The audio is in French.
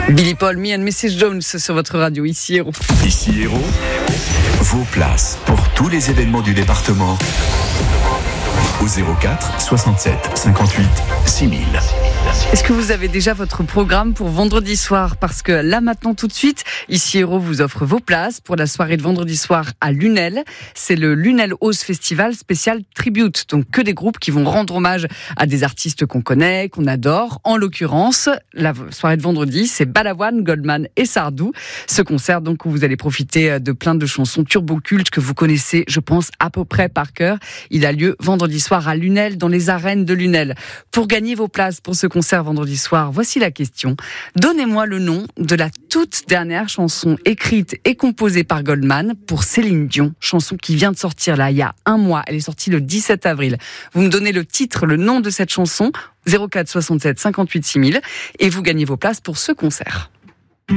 Billy Paul, Me and Mrs. Jones sur votre radio, ici Héros. Ici Héros, vos places pour tous les événements du département au 04 67 58 6000. Est-ce que vous avez déjà votre programme pour vendredi soir ? Parce que là maintenant tout de suite, ici Héros vous offre vos places pour la soirée de vendredi soir à Lunel. C'est le Lunel House Festival spécial Tribute. Donc que des groupes qui vont rendre hommage à des artistes qu'on connaît, qu'on adore. En l'occurrence, la soirée de vendredi, c'est Balavoine, Goldman et Sardou. Ce concert donc où vous allez profiter de plein de chansons turbo-cultes que vous connaissez, je pense, à peu près par cœur. Il a lieu vendredi soir à Lunel, dans les arènes de Lunel. Pour gagner vos places pour ce concert vendredi soir, voici la question. Donnez-moi le nom de la toute dernière chanson écrite et composée par Goldman pour Céline Dion, chanson qui vient de sortir là il y a un mois. Elle est sortie le 17 avril. Vous me donnez le titre, le nom de cette chanson, 04 67 58 6000, et vous gagnez vos places pour ce concert.